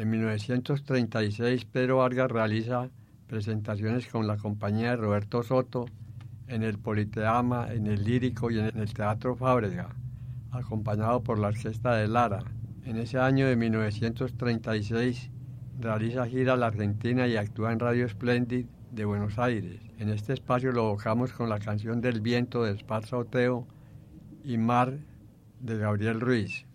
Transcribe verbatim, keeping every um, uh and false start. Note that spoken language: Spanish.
En mil novecientos treinta y seis, Pedro Vargas realiza presentaciones con la compañía de Roberto Soto en el Politeama, en el Lírico y en el Teatro Fábrega, acompañado por la Orquesta de Lara. En ese año de mil novecientos treinta y seis realiza gira a la Argentina y actúa en Radio Splendid de Buenos Aires. En este espacio lo evocamos con la canción Del viento de Esparza Oteo y Mar de Gabriel Ruiz.